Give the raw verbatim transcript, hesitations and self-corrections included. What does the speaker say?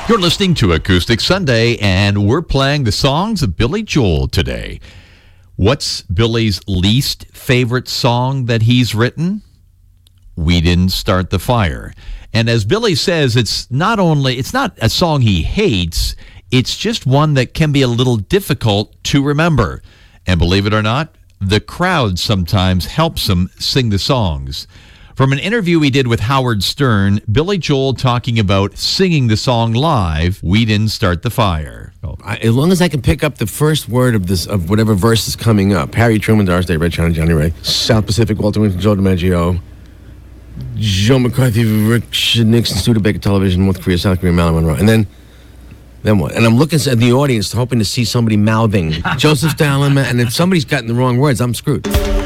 You're listening to Acoustic Sunday, and we're playing the songs of Billy Joel today. What's Billy's least favorite song that he's written? We Didn't Start the Fire. And as Billy says, it's not only, it's not a song he hates, it's just one that can be a little difficult to remember. And believe it or not, the crowd sometimes helps him sing the songs. From an interview he did with Howard Stern, Billy Joel talking about singing the song live, We Didn't Start the Fire. I, as long as I can pick up the first word of this of whatever verse is coming up. Harry Truman, Doris Day, Red China, Johnny Ray, South Pacific, Walter Winton, Joe DiMaggio, Joe McCarthy, Rick Nixon, Studebaker Television, North Korea, South Korea, Marilyn Monroe. And then, then what? And I'm looking at the audience hoping to see somebody mouthing Joseph Stalin, and if somebody's gotten the wrong words, I'm screwed.